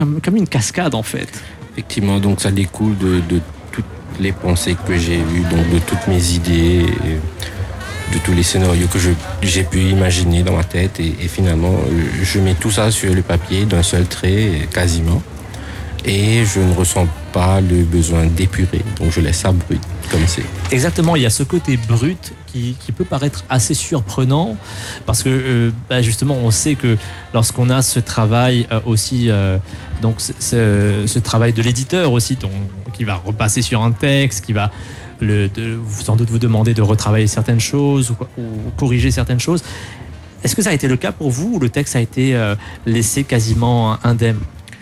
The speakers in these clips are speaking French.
comme une cascade en fait. Effectivement, donc ça découle de toutes les pensées que j'ai eues, donc de toutes mes idées, de tous les scénarios que j'ai pu imaginer dans ma tête. Et finalement, je mets tout ça sur le papier d'un seul trait, quasiment. Et je ne ressens pas le besoin d'épurer. Donc je laisse ça brut, comme c'est. Exactement, il y a ce côté brut qui peut paraître assez surprenant parce que justement on sait que lorsqu'on a ce travail aussi, donc ce travail de l'éditeur aussi, donc, qui va repasser sur un texte, qui va sans doute vous demander de retravailler certaines choses ou corriger certaines choses. Est-ce que ça a été le cas pour vous ou le texte a été laissé quasiment indemne ?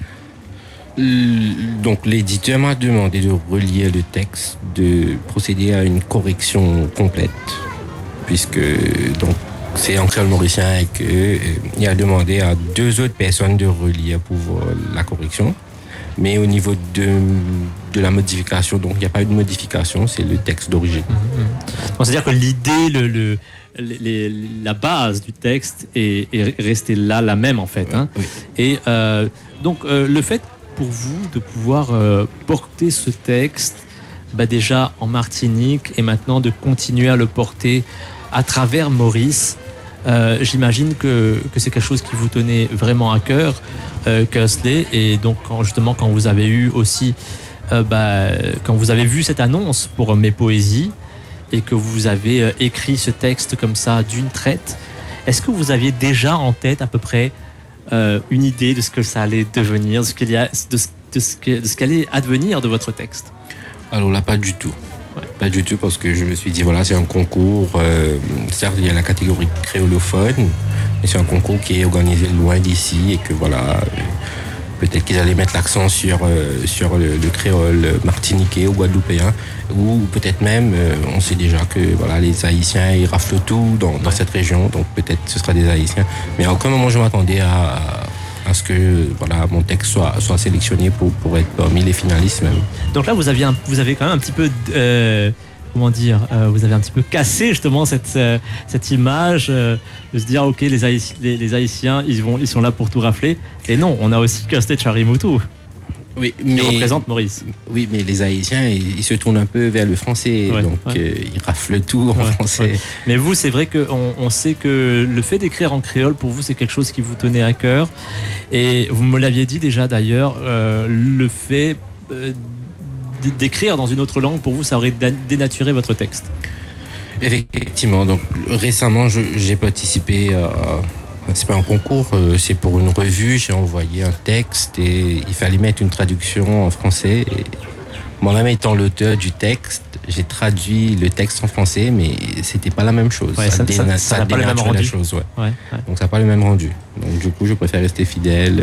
Donc l'éditeur m'a demandé de relire le texte, de procéder à une correction complète, puisque donc c'est en créole mauricien et qu'il a demandé à 2 autres personnes de relire pour voir la correction. Mais au niveau de la modification, donc il n'y a pas eu de modification, c'est le texte d'origine. Donc, c'est-à-dire que l'idée, la base du texte est restée là, la même en fait. Hein. Oui. Et donc le fait pour vous de pouvoir porter ce texte déjà en Martinique et maintenant de continuer à le porter à travers Maurice, j'imagine que c'est quelque chose qui vous tenait vraiment à cœur, Kersley. Et donc quand vous avez eu aussi quand vous avez vu cette annonce pour Mes Poésies et que vous avez écrit ce texte comme ça d'une traite, est-ce que vous aviez déjà en tête à peu près une idée de ce que ça allait devenir, de ce qu'allait advenir de votre texte? Alors là, pas du tout. Ouais. Pas du tout, parce que je me suis dit, voilà, c'est un concours. Certes, il y a la catégorie créolophone, mais c'est un concours qui est organisé loin d'ici et que voilà, peut-être qu'ils allaient mettre l'accent sur le créole martiniquais ou guadeloupéen, ou peut-être même, on sait déjà que voilà, les Haïtiens ils raflent tout dans cette région, donc peut-être ce sera des Haïtiens. Mais à aucun moment je m'attendais à ce que voilà, mon texte soit sélectionné pour être parmi les finalistes même. Donc là, vous avez quand même un petit peu vous avez un petit peu cassé justement cette image de se dire ok, les Haïtiens ils sont là pour tout rafler, et non, on a aussi Kersley Charimoutou. Oui, qui représente Maurice. Oui, mais les Haïtiens, ils se tournent un peu vers le français, ils raflent tout en français. Ouais. Mais vous, c'est vrai qu'on sait que le fait d'écrire en créole, pour vous, c'est quelque chose qui vous tenait à cœur. Et vous me l'aviez dit déjà d'ailleurs, le fait d'écrire dans une autre langue, pour vous, ça aurait dénaturé votre texte. Effectivement, donc récemment, j'ai participé c'est pas un concours, c'est pour une revue. J'ai envoyé un texte et il fallait mettre une traduction en français. Et moi-même étant l'auteur du texte, j'ai traduit le texte en français, mais c'était pas la même chose. Ouais, ça n'a pas le même rendu. La chose, ouais. Donc ça n'a pas le même rendu. Donc du coup, je préfère rester fidèle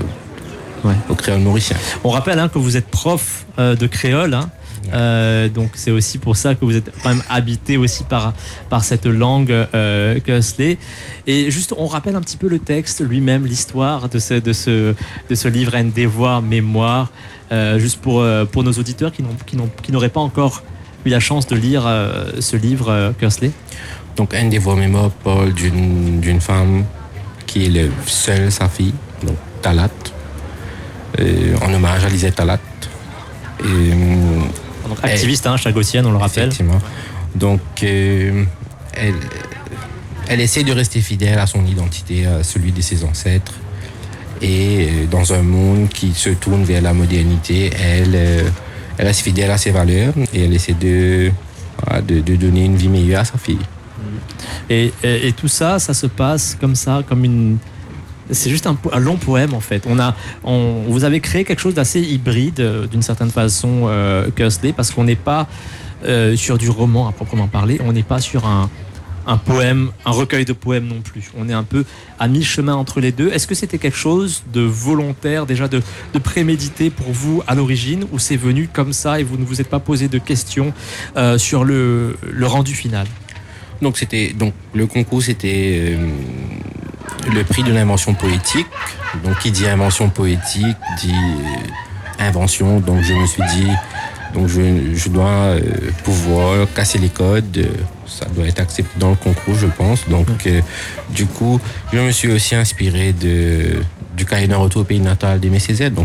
au créole mauricien. On rappelle que vous êtes prof de créole. Donc c'est aussi pour ça que vous êtes quand même habité aussi par cette langue Kersley. Et juste on rappelle un petit peu le texte lui-même, l'histoire de ce livre Un devoir mémoire, juste pour nos auditeurs qui n'auraient pas encore eu la chance de lire ce livre Kersley. Donc Un devoir mémoire parle d'une femme qui est le seul sa fille, donc Talat, en hommage à Lisette Talat. Donc activiste, chagossienne, on le rappelle. Effectivement. Donc, elle essaie de rester fidèle à son identité, à celui de ses ancêtres. Et dans un monde qui se tourne vers la modernité, elle reste fidèle à ses valeurs et elle essaie de donner une vie meilleure à sa fille. Et tout ça se passe comme ça, c'est juste un long poème en fait. Vous avez créé quelque chose d'assez hybride d'une certaine façon, Kersley, parce qu'on n'est pas sur du roman à proprement parler, on n'est pas sur un poème, un recueil de poèmes non plus. On est un peu à mi-chemin entre les deux. Est-ce que c'était quelque chose de volontaire, déjà de prémédité pour vous à l'origine, ou c'est venu comme ça et vous ne vous êtes pas posé de questions sur le rendu final? Donc le concours c'était le prix de l'invention poétique. Donc qui dit invention poétique dit invention. Donc je me suis dit, donc je dois pouvoir casser les codes. Ça doit être accepté dans le concours, je pense. Donc du coup, je me suis aussi inspiré du cahier d'un retour au pays natal d'Aimé Césaire. Donc